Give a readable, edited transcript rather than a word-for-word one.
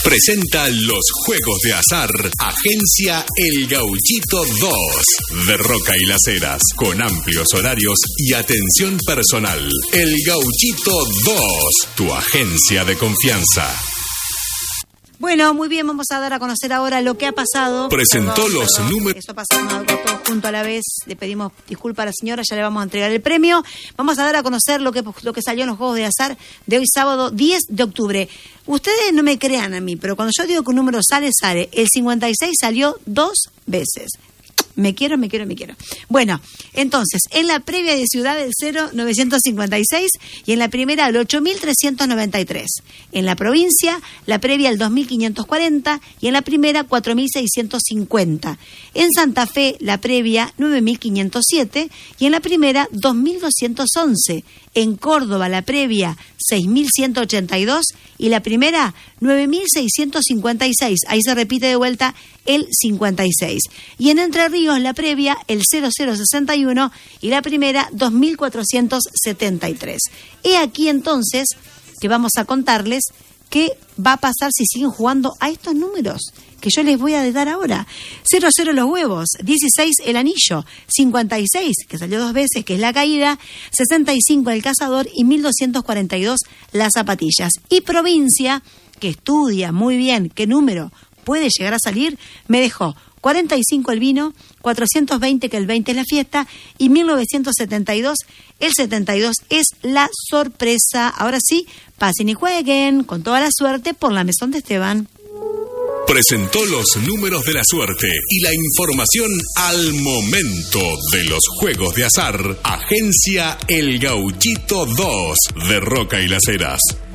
Presenta los juegos de azar, Agencia El Gauchito 2, de Roca y Las Heras, con amplios horarios y atención personal. El Gauchito 2, tu agencia de confianza. Bueno, muy bien, vamos a dar a conocer ahora lo que ha pasado. Presentó los números. Eso pasamos algo todos juntos a la vez. Le pedimos disculpas a la señora, ya le vamos a entregar el premio. Vamos a dar a conocer lo que salió en los juegos de azar de hoy sábado 10 de octubre. Ustedes no me crean a mí, pero cuando yo digo que un número sale, sale. El 56 salió 2 veces. Me quiero. Bueno, entonces, en la previa de Ciudad el 0956 y en la primera el 8393. En la provincia, la previa el 2540 y en la primera 4650. En Santa Fe, la previa 9507 y en la primera 2211. En Córdoba, la previa 6182 y la primera 9656. Ahí se repite de vuelta el 56. Y en Entre Ríos, la previa el 0061 y la primera 2473. He aquí entonces que vamos a contarles qué va a pasar si siguen jugando a estos números que yo les voy a dar ahora. 00 los huevos, 16 el anillo, 56, que salió 2 veces, que es la caída, 65 el cazador y 1242 las zapatillas. Y provincia, que estudia muy bien qué número puede llegar a salir, me dejó 45 el vino, 420 que el 20 es la fiesta y 1972, el 72 es la sorpresa. Ahora sí, pasen y jueguen con toda la suerte por la Mesón de Esteban. Presentó los números de la suerte y la información al momento de los juegos de azar, Agencia El Gauchito 2, de Roca y Las Heras.